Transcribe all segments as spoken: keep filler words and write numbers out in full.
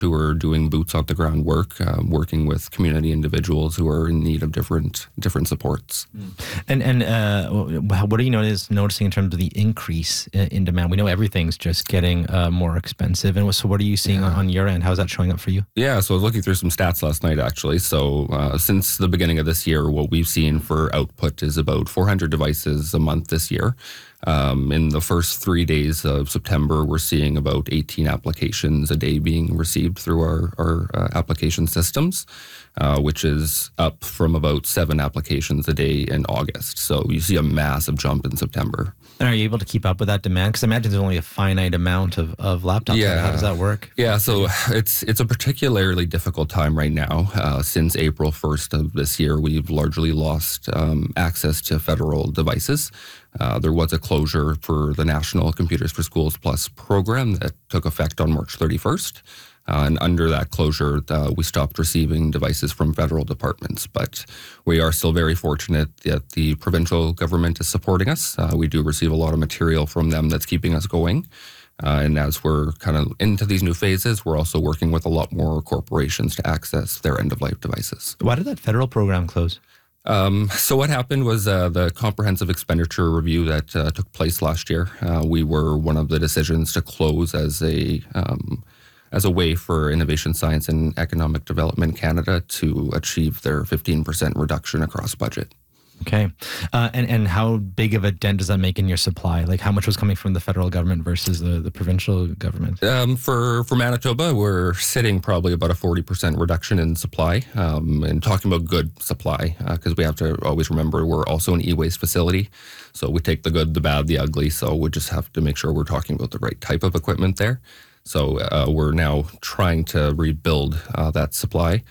who are doing boots on the ground work, uh, working with community individuals who are in need of different different supports. And and uh, what are you notice, noticing in terms of the increase in, in demand? We know everything's just getting uh, more expensive. And so what are you seeing yeah. on, on your end? How's that showing up for you? Yeah, so I was looking through some stats last night, actually. So uh, since the beginning of this year, what we've seen for output is about four hundred devices a month this year. Um, in the first three days of September, we're seeing about eighteen applications a day being received through our, our uh, application systems, uh, which is up from about seven applications a day in August. So you see a massive jump in September. And are you able to keep up with that demand? Because I imagine there's only a finite amount of, of laptops. Yeah. How does that work? Yeah, so it's it's a particularly difficult time right now. Uh, since April first of this year, we've largely lost um, access to federal devices. Uh, there was a closure for the National Computers for Schools Plus program that took effect on March thirty-first. Uh, and under that closure, uh, we stopped receiving devices from federal departments. But we are still very fortunate that the provincial government is supporting us. Uh, we do receive a lot of material from them that's keeping us going. Uh, and as we're kind of into these new phases, we're also working with a lot more corporations to access their end-of-life devices. Why did that federal program close? Um, so what happened was uh, the comprehensive expenditure review that uh, took place last year. Uh, we were one of the decisions to close as a um, as a way for Innovation, Science and Economic Development Canada to achieve their fifteen percent reduction across budget. Okay. Uh, and, and how big of a dent does that make in your supply? Like how much was coming from the federal government versus the, the provincial government? Um, for, for Manitoba, we're sitting probably about a forty percent reduction in supply. Um, and talking about good supply, because uh, we have to always remember we're also an e-waste facility. So we take the good, the bad, the ugly. So we just have to make sure we're talking about the right type of equipment there. So uh, we're now trying to rebuild uh, that supply.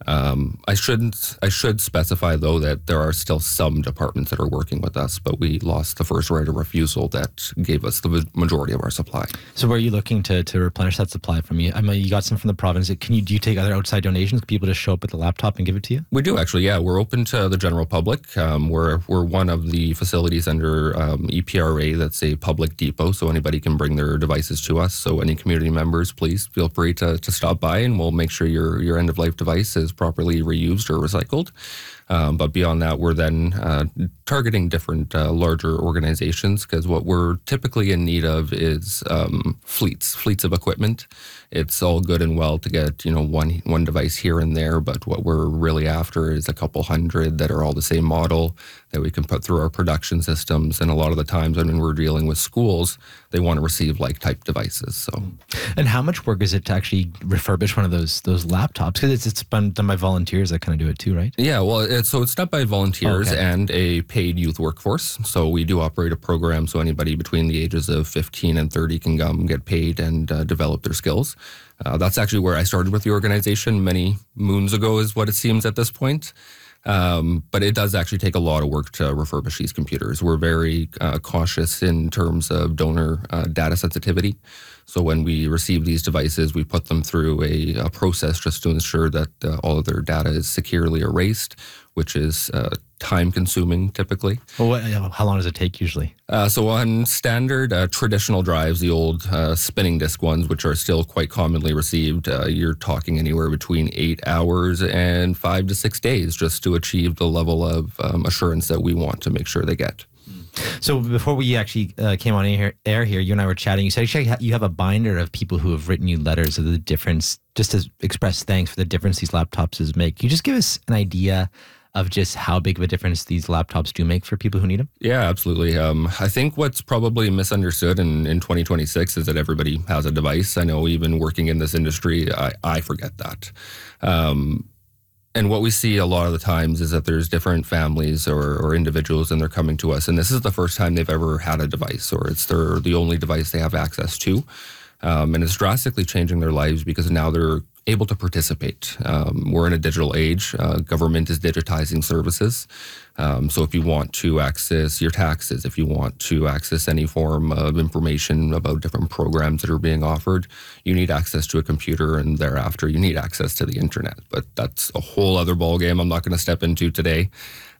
Um, I shouldn't. I should specify though that there are still some departments that are working with us, but we lost the first right of refusal that gave us the majority of our supply. So, where are you looking to to replenish that supply from? You, I mean, you got some from the province. Can you do you take other outside donations? Can people just show up with the laptop and give it to you? We do actually. Yeah, we're open to the general public. Um, we're we're one of the facilities under um, E P R A that's a public depot, so anybody can bring their devices to us. So, any community members, please feel free to to stop by, and we'll make sure your your end of life device is properly reused or recycled. Um, but beyond that, we're then uh, targeting different uh, larger organizations because what we're typically in need of is um, fleets, fleets of equipment. It's all good and well to get, you know, one one device here and there, but what we're really after is a couple hundred that are all the same model that we can put through our production systems. And a lot of the times when we're dealing with schools, they want to receive like type devices. So, and how much work is it to actually refurbish one of those those laptops? Because it's it's been done by volunteers that kind of do it too, right? Yeah, well, it's, so it's done by volunteers okay. and a paid youth workforce. So we do operate a program so anybody between the ages of fifteen and thirty can come get paid and uh, develop their skills. Uh, that's actually where I started with the organization many moons ago is what it seems at this point. Um, but it does actually take a lot of work to refurbish these computers. We're very uh, cautious in terms of donor uh, data sensitivity. So when we receive these devices, we put them through a, a process just to ensure that uh, all of their data is securely erased, which is uh, time-consuming typically. Well, what, how long does it take usually? Uh, so on standard uh, traditional drives, the old uh, spinning disk ones, which are still quite commonly received, uh, you're talking anywhere between eight hours and five to six days just to achieve the level of um, assurance that we want to make sure they get. So before we actually uh, came on air, air here, you and I were chatting. You said actually you have a binder of people who have written you letters of the difference, just to express thanks for the difference these laptops make. Can you just give us an idea of just how big of a difference these laptops do make for people who need them? Yeah, absolutely. Um, I think what's probably misunderstood in, in twenty twenty-six is that everybody has a device. I know even working in this industry, I, I forget that. Um, And what we see a lot of the times is that there's different families or, or individuals and they're coming to us and this is the first time they've ever had a device or it's their the only device they have access to. Um, and it's drastically changing their lives because now they're able to participate. Um, we're in a digital age. Uh, government is digitizing services. Um, so if you want to access your taxes, if you want to access any form of information about different programs that are being offered, you need access to a computer and thereafter you need access to the internet. But that's a whole other ballgame I'm not going to step into today.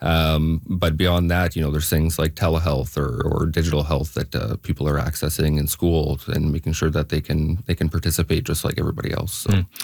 Um, but beyond that, you know, there's things like telehealth or, or digital health that uh, people are accessing in schools and making sure that they can they can participate just like everybody else. So. Mm.